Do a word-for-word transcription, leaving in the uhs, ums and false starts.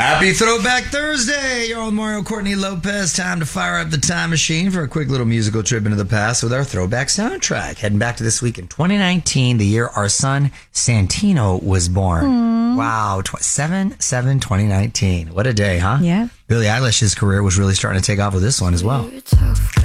Happy Throwback Thursday! You're on Mario Courtney Lopez. Time to fire up the time machine for a quick little musical trip into the past with our throwback soundtrack. Heading back to this week in twenty nineteen, the year our son Santino was born. Aww. Wow, seven seven twenty nineteen. What a day, huh? Yeah. Billie Eilish's career was really starting to take off with this one as well.